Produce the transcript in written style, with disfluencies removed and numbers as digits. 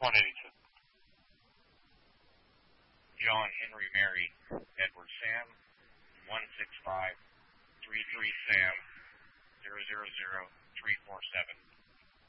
182. John Henry Mary Edward Sam 165 33 Sam 000347.